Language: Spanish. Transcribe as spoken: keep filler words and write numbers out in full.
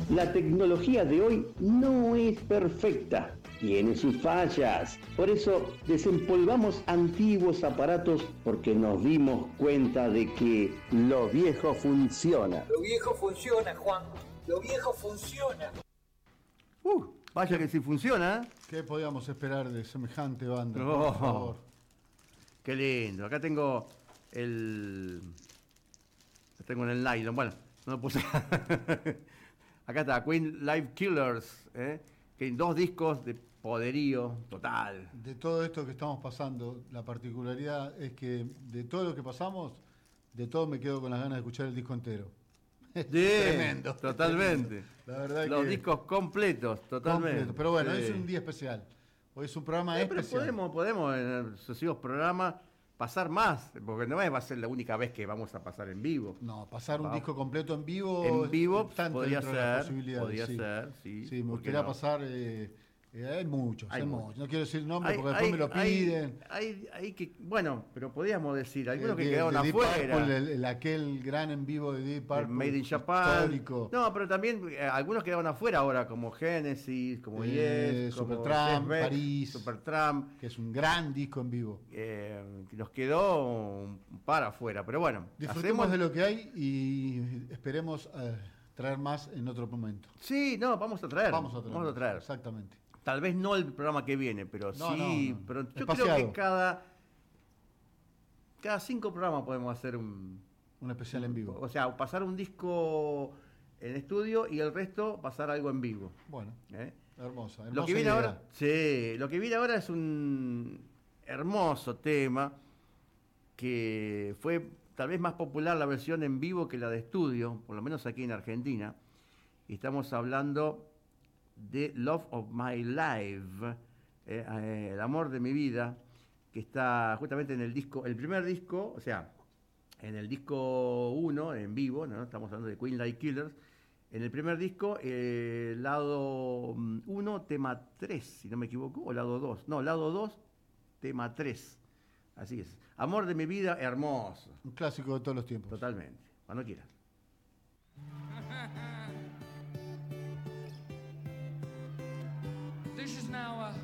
La tecnología de hoy no es perfecta, tiene sus fallas. Por eso desempolvamos antiguos aparatos porque nos dimos cuenta de que lo viejo funciona. Lo viejo funciona, Juan. Lo viejo funciona. Uh, vaya que sí funciona. ¿Qué podíamos esperar de semejante banda? Oh, por favor. Qué lindo. Acá tengo el... Lo tengo en el nylon. Bueno, no lo puse. Acá está, Queen Live Killers, ¿eh? Que hay dos discos de poderío total. De todo esto que estamos pasando, la particularidad es que de todo lo que pasamos, de todo me quedo con las ganas de escuchar el disco entero. Sí, Tremendo. Totalmente. Tremendo. La verdad Los que discos completos, totalmente. completo. Pero bueno, Sí. es un día especial. Hoy es un programa Eh, pero especial. podemos, podemos en los sucesivos programas pasar más, porque no va a ser la única vez que vamos a pasar en vivo. No, pasar un Vamos. disco completo en vivo. En vivo está podría dentro de las ser, posibilidades, podría sí. ser, sí, Sí, me ¿por qué gustaría no? pasar. Eh, eh, hay muchos, hay, Hay muchos. muchos. No quiero decir nombres Hay- porque después hay- me lo hay- piden. Hay, hay que, bueno, pero podríamos decir, algunos Eh, que de- quedaron de Deep afuera. Purple, el, el- aquel gran en vivo de Deep Purple, Made in Japan. histórico. No, pero también eh, algunos quedaron afuera ahora, como Genesis, como Eh, Yes, como Supertramp, Jeff Beck, París. Supertramp. Que es un gran disco en vivo. Eh, nos quedó un par afuera, pero bueno. Disfrutemos hacemos- de lo que hay y esperemos eh, traer más en otro momento. Sí, no, vamos a traer. Vamos a traer. Vamos a traer. Exactamente. Tal vez no el programa que viene, pero No, sí. no, no. Pero yo Espaciado. creo que cada, cada cinco programas podemos hacer un. Un especial en vivo. O sea, pasar un disco en estudio y el resto pasar algo en vivo. Bueno, ¿eh? hermosa. hermosa Lo que viene idea. ahora, sí, lo que viene ahora es un hermoso tema que fue tal vez más popular la versión en vivo que la de estudio, por lo menos aquí en Argentina. Y estamos hablando de Love of My Life, eh, eh, el amor de mi vida, que está justamente en el disco, el primer disco, o sea, en el disco uno, en vivo, ¿no? Estamos hablando de Queen Live Killers. En el primer disco, eh, lado uno, tema tres, si no me equivoco, o lado dos. No, lado dos, tema tres. Así es. Amor de mi vida, hermoso. Un clásico de todos los tiempos. Totalmente. Cuando quieras. This is now a